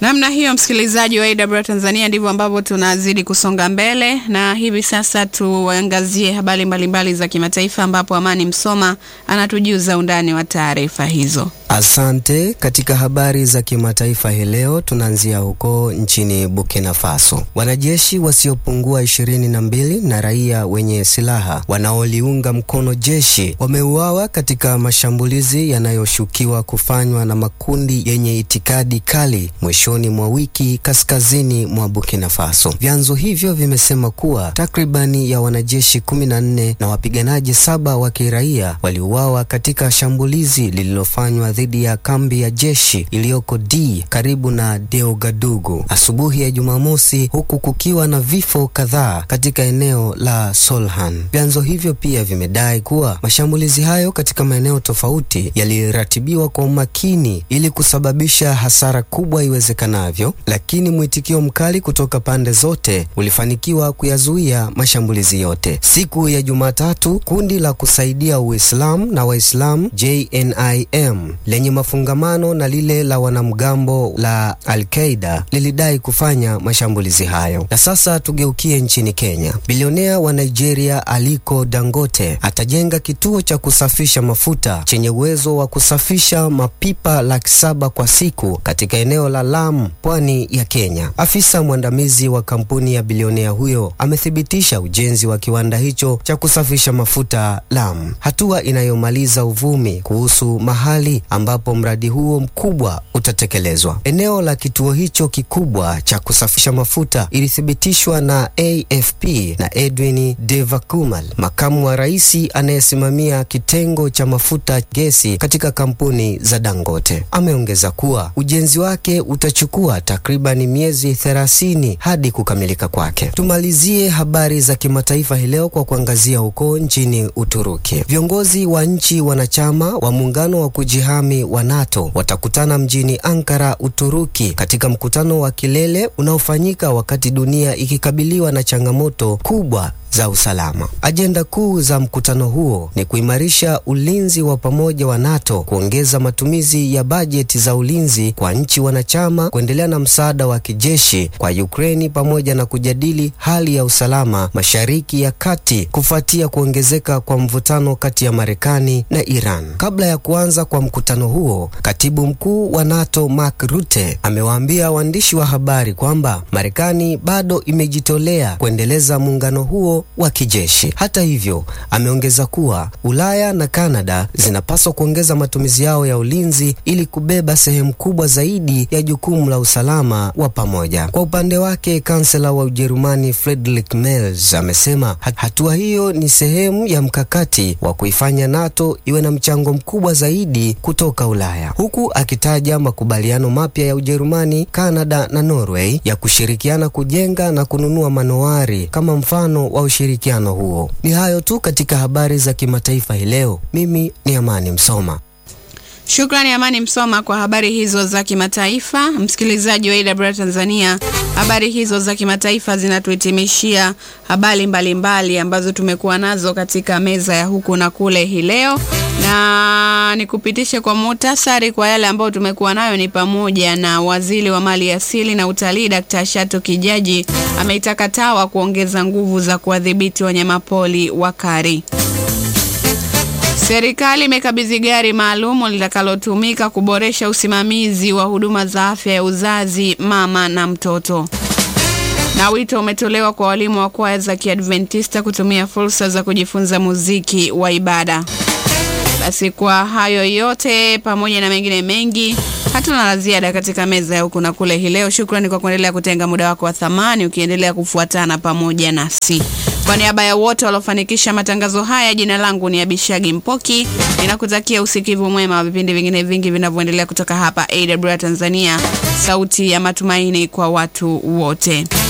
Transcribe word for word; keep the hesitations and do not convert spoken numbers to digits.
Namna hiyo, msikilizaji wa A W R Tanzania, ndivyo ambavyo tunazidi kusonga mbele, na hivi sasa tuangazie habari mbalimbali za kimataifa ambapo Amani Msoma anatujuza undani wa taarifa hizo. Asante. Katika habari za kimataifa hii leo tunaanzia huko nchini Burkina Faso. Wanajeshi wasiopungua ishirini na mbili na raia wenye silaha wanaoliunga mkono jeshi wameuawa katika mashambulizi yanayoshukiwa kufanywa na makundi yenye itikadi kali mwishoni mwa wiki kaskazini mwa Burkina Faso. Vyanzo hivyo vimesema kuwa takribani ya wanajeshi kumi na nne na wapiganaji saba wa kiraia waliuawa katika shambulizi lililofanywa dhidi ya kambi ya jeshi iliyoko D karibu na Ouagadougou asubuhi ya Jumamosi, huku kukiwa na vifo kadhaa katika eneo la Solhan. Vyanzo hivyo pia vimedai kuwa mashambulizi hayo katika maeneo tofauti yaliratibiwa kwa umakini ili kusababisha hasara kubwa iwezekanavyo, lakini mwitikio mkali kutoka pande zote ulifanikiwa kuyazuia mashambulizi yote. Siku ya Jumatatu, kundi la kusaidia Uislamu na Waislamu J N I M lenye mafungamano na lile la wanamgambo la Al-Qaeda lilidai kufanya mashambulizi hayo. Na sasa tugeukie nchini Kenya. Bilionea wa Nigeria Aliko Dangote atajenga kituo cha kusafisha mafuta chenye uwezo wa kusafisha mapipa laki saba kwa siku katika eneo la Lamu, pwani ya Kenya. Afisa mwandamizi wa kampuni ya bilionea huyo amethibitisha ujenzi wa kiwanda hicho cha kusafisha mafuta Lamu, hatua inayomaliza uvumi kuhusu mahali ambapo mradi huo mkubwa utatekelezwa. Eneo la kituo hicho kikubwa cha kusafisha mafuta ilithibitishwa na A F P na Edwin Devakumal, makamu wa rais anayesimamia kitengo cha mafuta gesi katika kampuni za Dangote. Ameongeza kuwa ujenzi wake utachukua takriban miezi thelathini hadi kukamilika kwake. Tumalizie habari za kimataifa hii leo kwa kuangazia huko nchini Uturuki. Viongozi wa nchi wanachama wa muungano wa kujihami wa NATO watakutana mjini Ankara, Uturuki, katika mkutano wa kilele unaofanyika wakati dunia ikikabiliwa na changamoto kubwa za usalama. Ajenda kuu za mkutano huo ni kuimarisha ulinzi wa pamoja wa NATO, kuongeza matumizi ya bajeti za ulinzi kwa nchi wanachama, kuendelea na msaada wa kijeshi kwa Ukraine, pamoja na kujadili hali ya usalama Mashariki ya Kati kufuatia kuongezeka kwa mvutano kati ya Marekani na Iran. Kabla ya kuanza kwa mkutano huo, katibu mkuu wa NATO Mark Rutte amewaambia waandishi wa habari kwamba Marekani bado imejitolea kuendeleza muungano huo wa kijeshi. Hata hivyo, ameongeza kuwa Ulaya na Canada zinapaswa kuongeza matumizi yao ya ulinzi ili kubeba sehemu kubwa zaidi ya jukumu la usalama wa pamoja. Kwa upande wake, kansela wa Ujerumani Friedrich Merz amesema hatua hiyo ni sehemu ya mkakati wa kuifanya NATO iwe na mchango mkubwa zaidi kutoka Ulaya, huku akitaja makubaliano mapya ya Ujerumani, Canada na Norway ya kushirikiana kujenga na kununua manowari kama mfano wa ushirikiano huo. Ni hayo tu katika habari za kimataifa hii leo. Mimi ni Amani Msoma. Shukrani Amani Msoma kwa habari hizo za kimataifa. Msikilizaji wa A W R Tanzania, habari hizo za kimataifa zinatuhitimishia habari mbalimbali ambazo tumekuwa nazo katika meza ya huku na kule hii leo, na nikupitishe kwa muhtasari kwa yale ambayo tumekuwa nayo. Ni pamoja na waziri wa mali asili na utalii Daktari Shato Kijaji ameitaka TAWA kuongeza nguvu za kuwadhibiti wanyamapori wakali. Serikali imekabidhi gari maalum litakalotumika kuboresha usimamizi wa huduma za afya ya uzazi, mama na mtoto. Na wito umetolewa kwa walimu wa kwaya za Kiadventista kutumia fursa za kujifunza muziki wa ibada. Basi kwa hayo yote pamoja na mengine mengi, hatuna la ziada katika meza ya huku na kule hii leo. Shukrani kwa kuendelea kutenga muda wako wa thamani ukiendelea kufuatana pamoja nasi. Kwa niaba ya wote waliofanikisha matangazo haya, jina langu ni Abishagi Mpoki. Ninakutakia usikivu mwema wa vipindi vingine vingi vinavyoendelea kutoka hapa A W R Tanzania, sauti ya matumaini kwa watu wote.